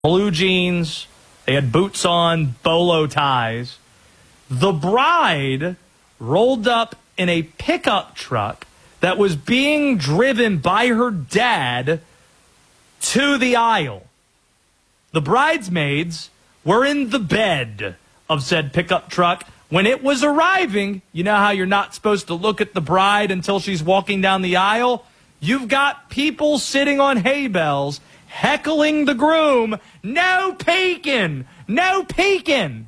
blue jeans. They had boots on, bolo ties. The bride rolled up in a pickup truck that was being driven by her dad to the aisle. The bridesmaids were in the bed of said pickup truck. When it was arriving, you know how you're not supposed to look at the bride until she's walking down the aisle? You've got people sitting on hay bales heckling the groom, "No peeking! No peeking!"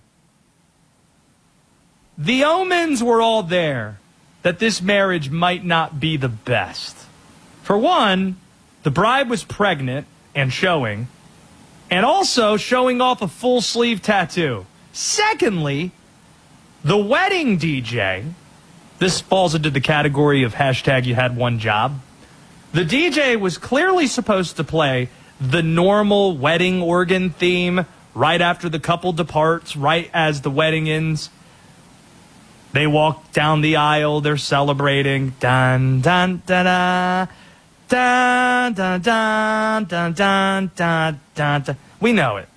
The omens were all there that this marriage might not be the best. For one, the bride was pregnant and showing, and also showing off a full sleeve tattoo. Secondly, the wedding DJ, this falls into the category of hashtag you had one job. The DJ was clearly supposed to play the normal wedding organ theme right after the couple departs, right as the wedding ends. They walk down the aisle, they're celebrating. Dun, dun, da, da. Dun, dun, dun, dun, dun, dun, dun, dun. We know it.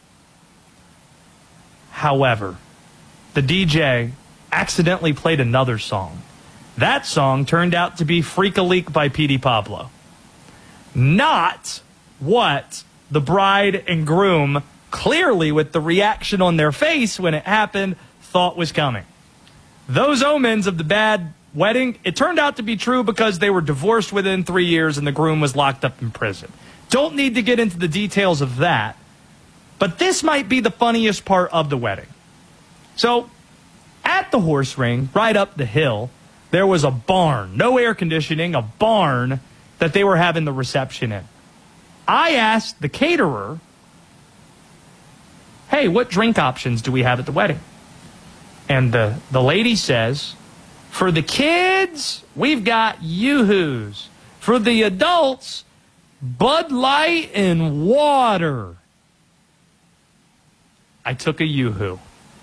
However, the DJ accidentally played another song. That song turned out to be Freak a Leak by P.D. Pablo. Not what the bride and groom, clearly with the reaction on their face when it happened, thought was coming. Those omens of the bad wedding, it turned out to be true because they were divorced within 3 years and the groom was locked up in prison. Don't need to get into the details of that, but this might be the funniest part of the wedding. So, at the horse ring, right up the hill, there was a barn, no air conditioning, a barn that they were having the reception in. I asked the caterer, "Hey, what drink options do we have at the wedding?" And the lady says, "For the kids, we've got Yoo-Hoos. For the adults, Bud Light and water." I took a Yoo-Hoo.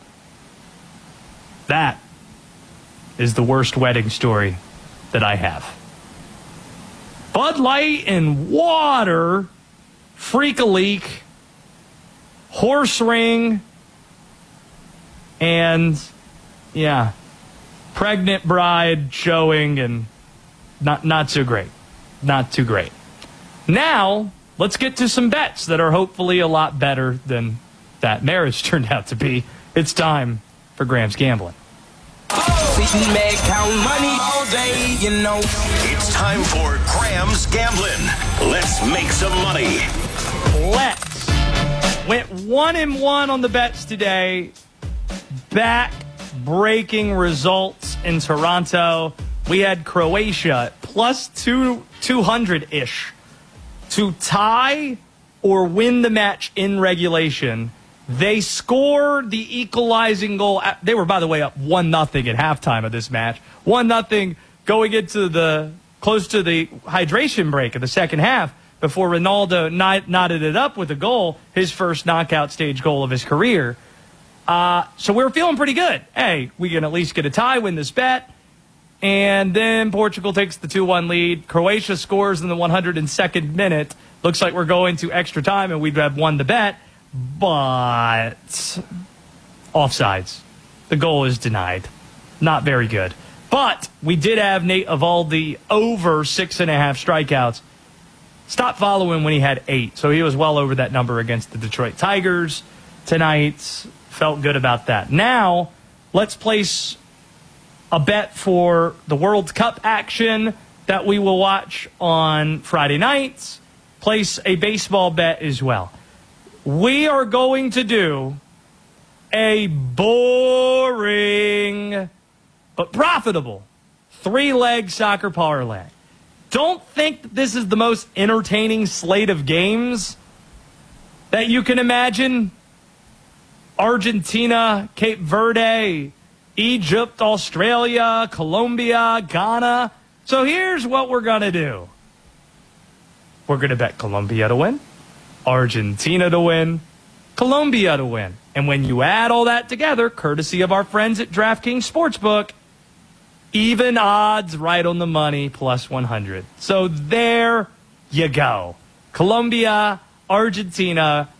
That is the worst wedding story that I have. Bud Light and water, Freak a Leak, horse ring, and, yeah, pregnant bride showing, and not so great. Not too great. Now, let's get to some bets that are hopefully a lot better than that marriage turned out to be. It's time for Graham's Gambling. It's time for Graham's Gambling. Let's make some money. Let's. Went 1-1 on the bets today. Back-breaking results in Toronto. We had Croatia plus 200-ish to tie or win the match in regulation. They scored the equalizing goal. They were, by the way, up 1-0 at halftime of this match. 1-0 going into the close to the hydration break of the second half before Ronaldo knotted it up with a goal, his first knockout stage goal of his career. So we were feeling pretty good. Hey, we can at least get a tie, win this bet. And then Portugal takes the 2-1 lead. Croatia scores in the 102nd minute. Looks like we're going to extra time and we'd have won the bet. But offsides. The goal is denied. Not very good. But we did have Nate Eovaldi over 6.5 strikeouts. Stopped following when he had 8. So he was well over that number against the Detroit Tigers tonight. Felt good about that. Now, let's place a bet for the World Cup action that we will watch on Friday nights. Place a baseball bet as well. We are going to do a boring but profitable 3-leg soccer parlay. Don't think that this is the most entertaining slate of games that you can imagine. Argentina, Cape Verde, Egypt, Australia, Colombia, Ghana. So here's what we're going to do. We're going to bet Colombia to win, Argentina to win, Colombia to win. And when you add all that together, courtesy of our friends at DraftKings Sportsbook, even odds right on the money, plus 100. So there you go. Colombia, Argentina,